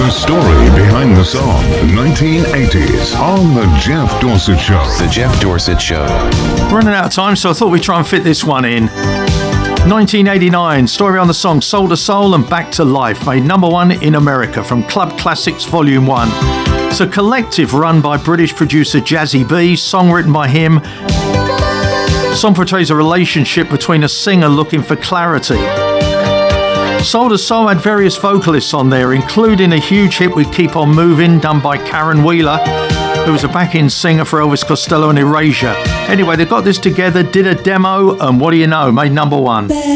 The story behind the song, 1980s, on The Jeff Dorsett Show. The Jeff Dorsett Show. Running out of time, so I thought we'd try and fit this one in. 1989, story on the song Soul to Soul and Back to Life, made number one in America from Club Classics Volume 1. It's a collective run by British producer Jazzy B, song written by him. The song portrays a relationship between a singer looking for clarity. Soul to Soul had various vocalists on there, including a huge hit with Keep On Moving, done by Karen Wheeler, who was a backing singer for Elvis Costello and Erasure. Anyway, they got this together, did a demo, and what do you know, made number one.